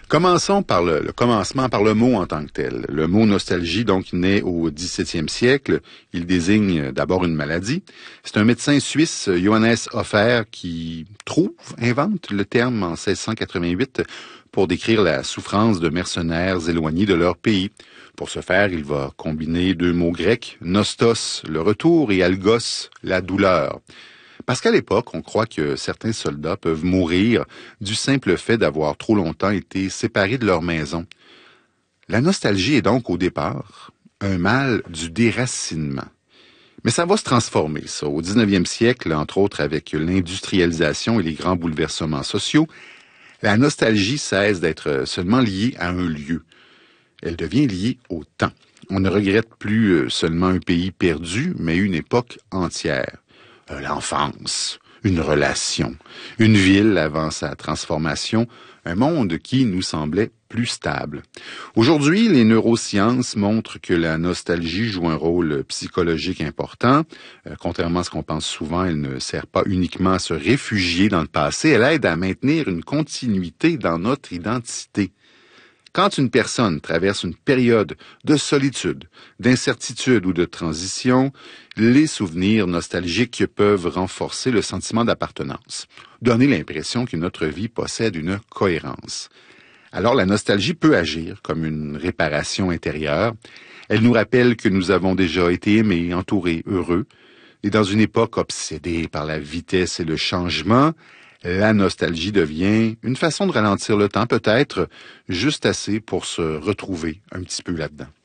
Commençons par le commencement, par le mot en tant que tel. Le mot nostalgie, donc, naît au XVIIe siècle. Il désigne d'abord une maladie. C'est un médecin suisse, Johannes Hofer, qui invente le terme en 1688 pour décrire la souffrance de mercenaires éloignés de leur pays. Pour ce faire, il va combiner deux mots grecs, nostos, le retour, et algos, la douleur. Parce qu'à l'époque, on croit que certains soldats peuvent mourir du simple fait d'avoir trop longtemps été séparés de leur maison. La nostalgie est donc au départ un mal du déracinement. Mais ça va se transformer, ça. Au 19e siècle, entre autres avec l'industrialisation et les grands bouleversements sociaux, la nostalgie cesse d'être seulement liée à un lieu. Elle devient liée au temps. On ne regrette plus seulement un pays perdu, mais une époque entière. L'enfance, une relation, une ville avant sa transformation, un monde qui nous semblait plus stable. Aujourd'hui, les neurosciences montrent que la nostalgie joue un rôle psychologique important. Contrairement à ce qu'on pense souvent, elle ne sert pas uniquement à se réfugier dans le passé, elle aide à maintenir une continuité dans notre identité. Quand une personne traverse une période de solitude, d'incertitude ou de transition, les souvenirs nostalgiques peuvent renforcer le sentiment d'appartenance, donner l'impression que notre vie possède une cohérence. Alors la nostalgie peut agir comme une réparation intérieure. Elle nous rappelle que nous avons déjà été aimés, entourés, heureux. Et dans une époque obsédée par la vitesse et le changement, la nostalgie devient une façon de ralentir le temps, peut-être juste assez pour se retrouver un petit peu là-dedans.